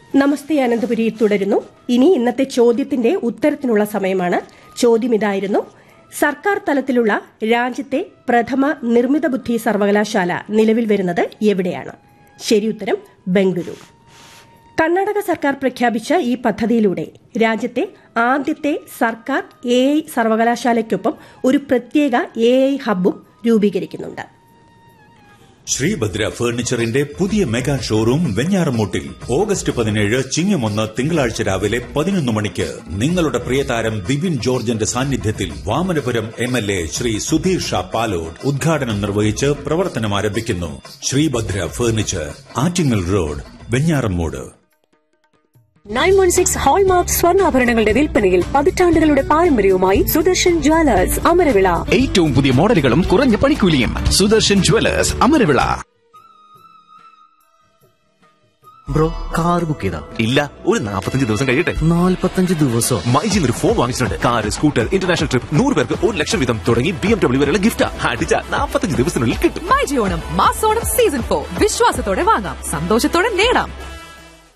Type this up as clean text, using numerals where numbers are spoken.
നമസ്തേ അനന്തപുരി തുടരുന്നു. ഇനി ഇന്നത്തെ ചോദ്യത്തിന്റെ ഉത്തരത്തിനുള്ള സമയമാണ്. ചോദ്യം ഇതായിരുന്നു: സർക്കാർ തലത്തിലുള്ള രാജ്യത്തെ പ്രഥമ നിർമ്മിത ബുദ്ധി സർവകലാശാല നിലവിൽ വരുന്നത് എവിടെയാണ്? ശരിയുത്തരം ബംഗളൂരു. കർണാടക സർക്കാർ പ്രഖ്യാപിച്ച ഈ പദ്ധതിയിലൂടെ രാജ്യത്തെ ആദ്യത്തെ സർക്കാർ AI സർവകലാശാലയ്ക്കൊപ്പം ഒരു പ്രത്യേക AI ഹബ്ബും രൂപീകരിക്കുന്നുണ്ട്. ശ്രീഭദ്ര ഫർണിച്ചറിന്റെ പുതിയ മെഗാ ഷോറൂം വെഞ്ഞാറമൂട്ടിൽ ഓഗസ്റ്റ് 17 ചിങ്ങം 1 തിങ്കളാഴ്ച രാവിലെ 11 മണിക്ക് നിങ്ങളുടെ പ്രിയതാരം ബിബിൻ ജോർജിന്റെ സാന്നിധ്യത്തിൽ വാമനപുരം MLA ശ്രീ സുധീർ ഷാ പാലോട് ഉദ്ഘാടനം നിർവഹിച്ച് പ്രവർത്തനം ആരംഭിക്കുന്നു. Sreebhadra furniture, Attingal road, Venjaramoodu. 916 hallmark സ്വർണ്ണാഭരണങ്ങളുടെ വിൽപ്പനയിൽ പതിറ്റാണ്ടുകളുടെ പാരമ്പര്യവുമായി സുദർശൻ ജ്വല്ലേഴ്സ് അമരവിള. ഏറ്റവും പുതിയ മോഡലുകളും കുറഞ്ഞ പണിക്കൂലിയും. Sudarshan Jewellers Amaravila. Bro, car book ചെയ്താ? ഇല്ല, ഒരു 45 ദിവസം കഴിയട്ടെ. 45 ദിവസം? മൈജിൽ ഒരു ഫോൺ വാങ്ങിച്ചിട്ടുണ്ട്. കാർ, സ്കൂട്ടർ, ഇന്റർനാഷണൽ ട്രിപ്പ്, 100 പേർക്ക് 1 ലക്ഷം വീതം തുടങ്ങി BMW വരെയുള്ള ഗിഫ്റ്റ് അടിച്ച 45 ദിവസത്തിനുള്ളിൽ കിട്ടും. മൈജി ഓണം, മാസോണം സീസൺ 4 വിശ്വാസത്തോടെ വാങ്ങാം, സന്തോഷത്തോടെ നേടാം.